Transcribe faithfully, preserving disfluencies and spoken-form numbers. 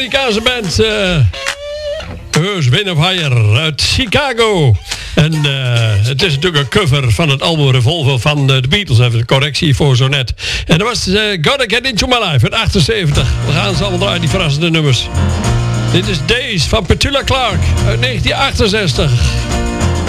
Amerikaanse band uh, Earth, Wind of Fire uit Chicago. En uh, het is natuurlijk een cover van het album Revolver van uh, de Beatles. Even een correctie voor zo net. En dat was uh, Gotta Get Into My Life uit achtenzeventig. We gaan ze allemaal draaien, die verrassende nummers. Dit is Days van Petula Clark uit negentien achtenzestig.